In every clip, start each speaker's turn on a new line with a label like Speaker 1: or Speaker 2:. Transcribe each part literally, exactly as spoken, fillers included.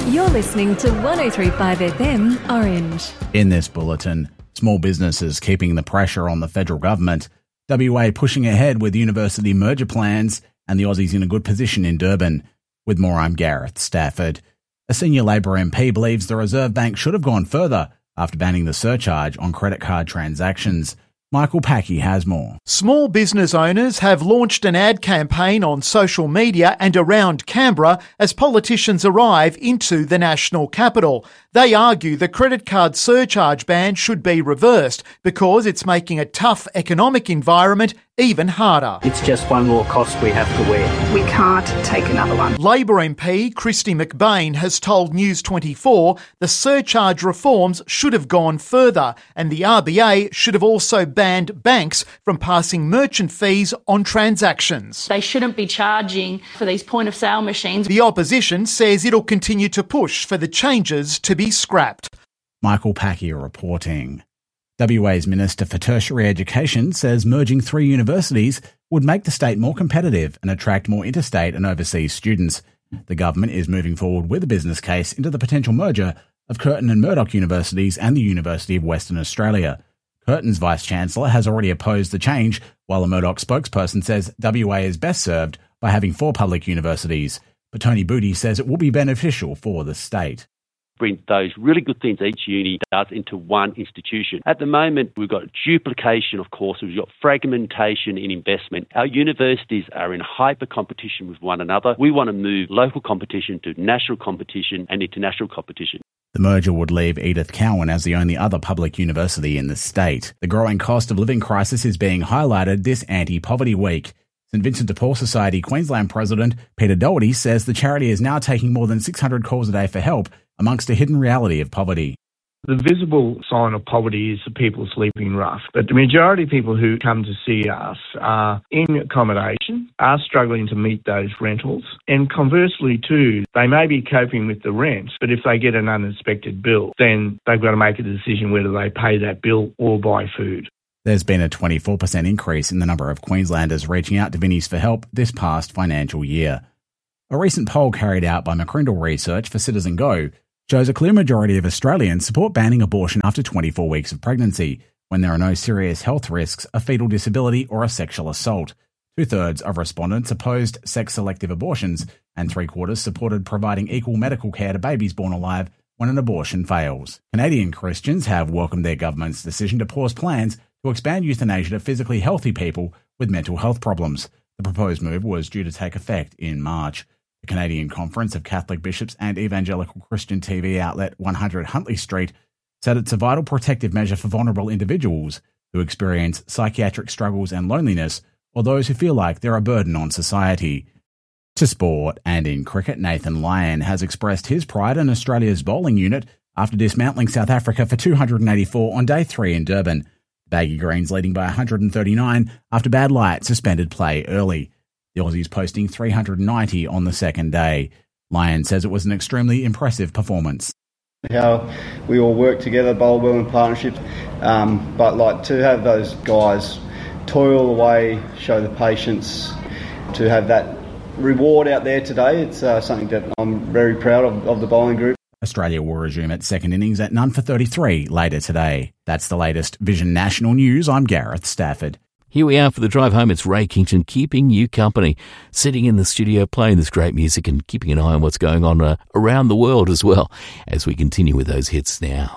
Speaker 1: You're listening to one oh three point five F M Orange.
Speaker 2: In this bulletin, small businesses keeping the pressure on the federal government, W A pushing ahead with university merger plans, and the Aussies in a good position in Durban. With more, I'm Gareth Stafford. A senior Labor M P believes the Reserve Bank should have gone further after banning the surcharge on credit card transactions. Michael Packey has more.
Speaker 3: Small business owners have launched an ad campaign on social media and around Canberra as politicians arrive into the national capital. They argue the credit card surcharge ban should be reversed because it's making a tough economic environment even harder.
Speaker 4: It's just one more cost we have to wear.
Speaker 5: We can't take another one.
Speaker 3: Labor M P Christy McBain has told News twenty-four the surcharge reforms should have gone further and the R B A should have also banned banks from passing merchant fees on transactions.
Speaker 6: They shouldn't be charging for these point-of-sale machines.
Speaker 3: The opposition says it'll continue to push for the changes to be scrapped.
Speaker 2: Michael Packey reporting. W A's Minister for Tertiary Education says merging three universities would make the state more competitive and attract more interstate and overseas students. The government is moving forward with a business case into the potential merger of Curtin and Murdoch Universities and the University of Western Australia. Curtin's Vice-Chancellor has already opposed the change, while a Murdoch spokesperson says W A is best served by having four public universities. But Tony Booty says it will be beneficial for the state.
Speaker 7: Bring those really good things each uni does into one institution. At the moment, we've got duplication of courses, we've got fragmentation in investment. Our universities are in hyper competition with one another. We want to move local competition to national competition and international competition.
Speaker 2: The merger would leave Edith Cowan as the only other public university in the state. The growing cost of living crisis is being highlighted this Anti-Poverty Week. St Vincent de Paul Society Queensland President Peter Doherty says the charity is now taking more than six hundred calls a day for help amongst a hidden reality of poverty.
Speaker 8: The visible sign of poverty is the people sleeping rough, but the majority of people who come to see us are in accommodation, are struggling to meet those rentals, and conversely too, they may be coping with the rent, but if they get an unexpected bill, then they've got to make a decision whether they pay that bill or buy food.
Speaker 2: There's been a twenty-four percent increase in the number of Queenslanders reaching out to Vinnies for help this past financial year. A recent poll carried out by McCrindle Research for Citizen Go shows a clear majority of Australians support banning abortion after twenty-four weeks of pregnancy, when there are no serious health risks, a fetal disability or a sexual assault. Two-thirds of respondents opposed sex-selective abortions, and three-quarters supported providing equal medical care to babies born alive when an abortion fails. Canadian Christians have welcomed their government's decision to pause plans to expand euthanasia to physically healthy people with mental health problems. The proposed move was due to take effect in March. The Canadian Conference of Catholic Bishops and Evangelical Christian T V outlet one hundred Huntley Street said it's a vital protective measure for vulnerable individuals who experience psychiatric struggles and loneliness, or those who feel like they're a burden on society. To sport, and in cricket, Nathan Lyon has expressed his pride in Australia's bowling unit after dismantling South Africa for two hundred eighty-four on day three in Durban. Baggy Greens leading by one hundred thirty-nine after bad light suspended play early. The Aussies posting three hundred ninety on the second day. Lyon says it was an extremely impressive performance.
Speaker 9: How we all work together, bowl well in partnership, um, but like to have those guys toil away, show the patience, to have that reward out there today, it's uh, something that I'm very proud of, of the bowling group.
Speaker 2: Australia will resume its second innings at none for thirty-three later today. That's the latest Vision National News. I'm Gareth Stafford.
Speaker 10: Here we are for the drive home. It's Ray Kington keeping you company, sitting in the studio playing this great music and keeping an eye on what's going on uh, around the world as well as we continue with those hits now.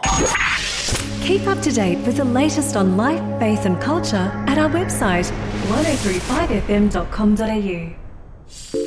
Speaker 1: Keep up to date with the latest on life, faith and culture at our website one oh three five f m dot com dot a u.